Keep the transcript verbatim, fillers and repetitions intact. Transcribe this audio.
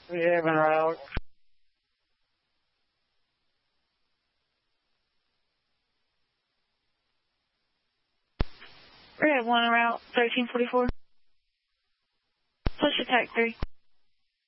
We have en route. We have one en route, thirteen forty-four. Push attack three.